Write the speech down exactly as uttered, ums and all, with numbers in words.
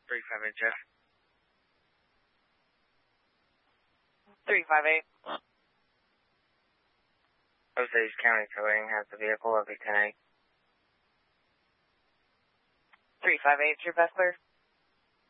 three five eight, Jeff. three five eight. Osage County Towing has the vehicle of the ten eight. three five eight, your best clear.